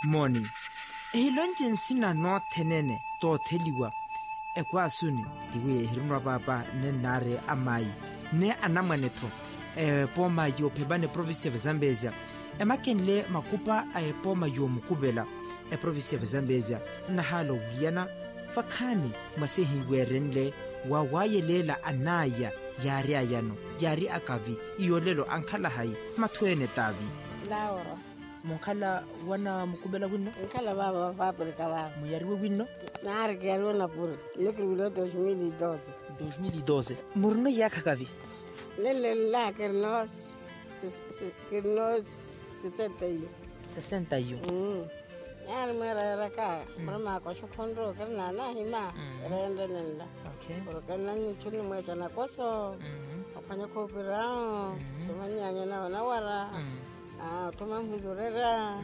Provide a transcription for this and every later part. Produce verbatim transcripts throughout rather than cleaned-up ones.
moni ehilonjen sina no tenene to theliwa ekwa suni diwe hirnwa baba ne nare amai ne anamanetho e poma yo phebane province of Zambezia emakenle makupa a poma yo mukubela e province of Zambezia na halo liana fakhani masehi werenle wa wayelela anaya yari ayano yari akavi iyolelo ankhala hai mathwene tavi Laura mukhala wana mukubela winno nkhala baba baba baba muyari winno nare ke alona pure lekrulo dos mil e doze dos mil e doze murno yakakavi lele la que nos que nos sesenta y sesenta y mm yar mera raka mama ko chokondo kana na hima rende nenda okay por kana ni chuni mwecha na koso afanya ko pirao tumanyanya na na wara ah tumamhudurera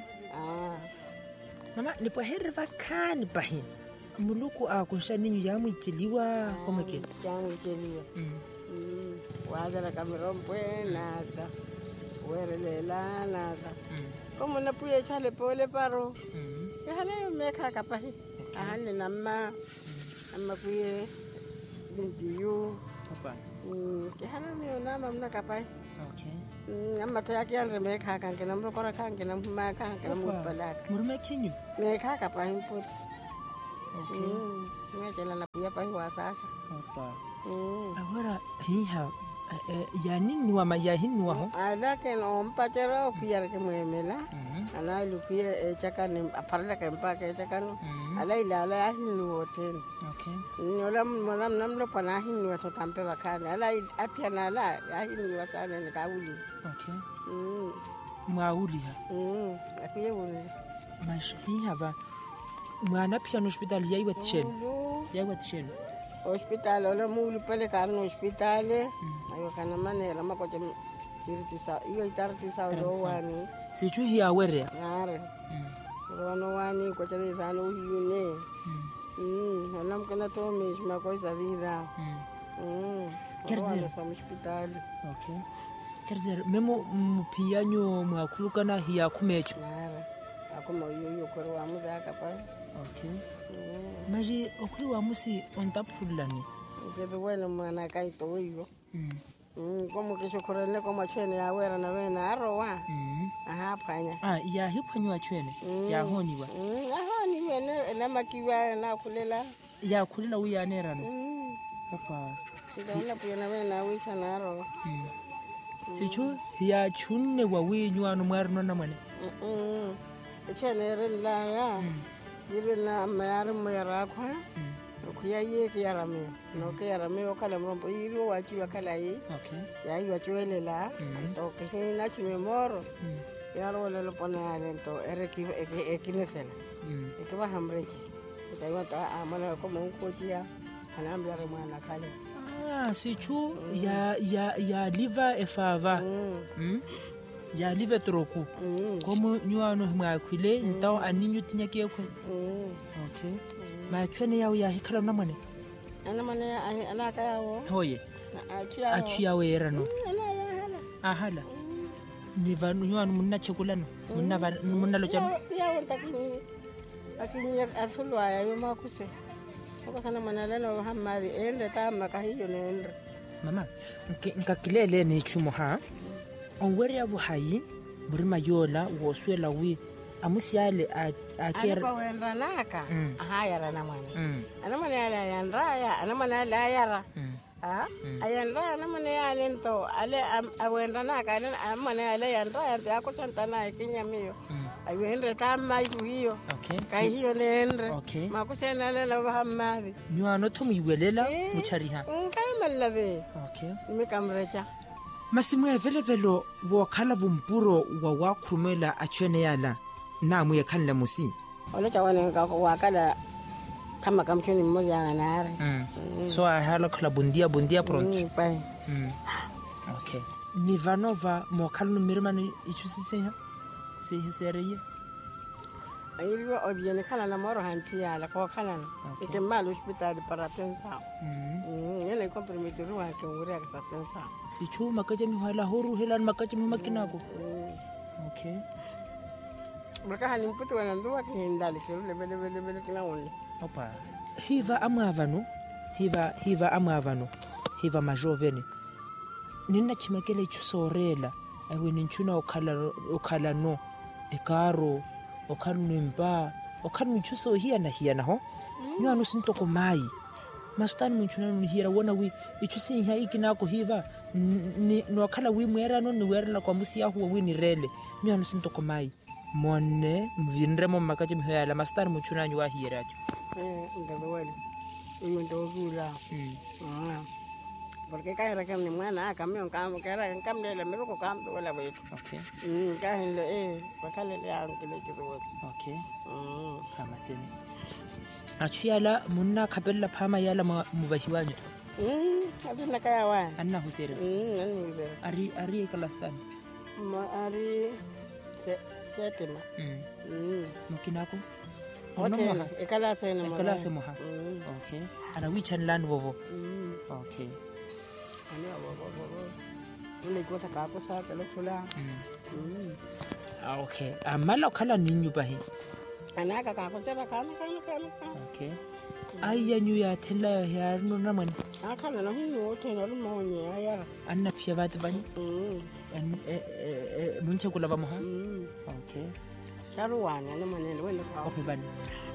ah mama ni po herva kan pahin muluku a kunshaninyu ya muichiliwa komeke ya muichiliwa mm wadala kamirompe nada werelela nada como na puye chale pole paro ya hale meka kapahi ahane namma amma puye bintiyu papa mm ya hale mi na mamna kapahi okay mm amma ta yaki andre meka kan kana mro kora kan kana ma kan kana mu balak murme kinyu meka kapahi put okay mm ngajela na puya pahi wasaka papa mm agora hiha yani nuwa ma ya hinwa ho ala ke no mpatera o piar ke mwemela ala lu piar e chakane aparla ke mpa ke chakano ala ila ala hinu hotel okay nyolam molam namlo pana hinu to tampe bakana ala atiana ala ya hinu wakana ne kauli okay mm mwauli ha mm akiye wuli mash hiha va mwana pia no hospital ya iwa tsheni ya iwa tsheni hospital ola mulu pele kan hospital ayo kana manera makoje irtisa iyo itartisa rowani sichu hiya were ngare rono wani ko tade zano hiyune mm onam kana to mes makoje vida mm kerzer sa hospital okay kerzer memo mpiyanyo mwakulukana hiya kumecho ngare akoma yoyo ko wa muzaka pa okay maji okuri wa musi ontapulani ngebe wena mwana kaito wiyo mm mm como que chokorele como chene ya wera na wena arowa mm aha phanya ah ya hiphanywa chwene ya honiwa mm aha ni wena na makiwa na kulela ya kulela uyanera no mm papa sidona puya na wena wicha na aro mm sichu ya chunne wa winywa no mwarno na mane mm chene rela ya yibe na mayar mayara kwa kuya ye kiyarame no kiyarame okala mrombo yiro wachi wakala yi okay ya yi wachi welela to ke na chime moro yaro le lo pone alento ereki ekinesela ekiba hamreji itawa ta amana ko mon koja anambia re mwana kale ah sichu ya ya ya liver efava mm ya liver troku como nyuano mwakwile ntaw aninyu tinyake kwe okay ma chwene yawo ya hikala na mane ana mane ana ka yawo hoye achiya achiya wera no ana hala ahala ni vanu nyuano munna chekulano munna munna lo cham yawo takini akini asulwa ya makuse ko sana manala no hamari ende tama ka hiyo nende mama nkakilele ni chumo ha onwere ya vuhayi burima yola woswela wi amusiale akera ana wenda naka aha yara na mwana ana mwana yala yandraya ana mwana yala yara ah ayandra ana mwana yala nto ale awenda naka ana mwana yala yandraya nto akosanta na kinyamiyo ayende tama hiyo okay kai hiyo lendre okay makusena lela bahamari nyuano thumiwelela muchariha nkamalave okay mikamrecha masimu ya velevelo wo khala vumpuro wa wakhumela achwene yala namu ya khanla musi ole chawane ka wakala kama kamchuni mmoja anare mm. so I hala khala bundia bundia pronto mm, pai mm. okay ni vanova mo khalno mirmani ichusise ha se hisereye ayiriwa odiene khala na moro hantia la ko khala okay. Ite mal hospital para tensa mm mm ele comprometer wa ke uri ka tensa si chuma kaje mi hala horu helan makaje mi makinako mm. okay Mereka hanya putu wana ndua kihindali kiru lebe lebe lebe kila wole. Opa. Hiva amavano. Hiva hiva amavano. Hiva majovene. Nina chimakele chusorela. Ewe ninchuna okala okala no. Ekaro okala nimba. Okala nichuso hiya na hiya na ho. Nyo anu sintoko mai. Masutani munchuna nuhira wona wi ichusi hiya ikinako hiva. Ni no akala wi mwera no ni wera kwa musi ya huwa wi ni rele. Nyo anu sintoko mai. Mone mvinre mo makaje mhoyala masutani munchuna nywa hira acho. Eh, ngabewele. Uyo ndo rula. Mm. Ah. Porque kaya kama ni mwana kama kama kaya kama ile miruko kama wala wetu. Okay. Mm, kaya ile eh bakale ile yangu kile kidogo. Okay. Mm. Kama sini. Achiyala munna kabella phama yala muvahiwanyu. Mm, adina kaya wan. Anna husere. Mm, nani husere. Ari ari kalastan. Ma ari se setema. Mm. Mm. Mukinako? Otena, ekala sene mo. Ekala sene mo ha. Okay. Ana wichan land vovo. Mm. Okay. Ani vovo vovo. Ile kosa kako sa kala kula. Mm. Ah okay. Amala kala ninyu bahi. Anaka kako tera kana kana kana. Okay. Aya nyu ya tella ya no namani. Akana na hinu otena lumonye ayara. Anna pia vatu bani. Mm. En eh munche kula ba mo ha. Mm. Okay. Sharuwana na manene wenda kwa. Okay bani.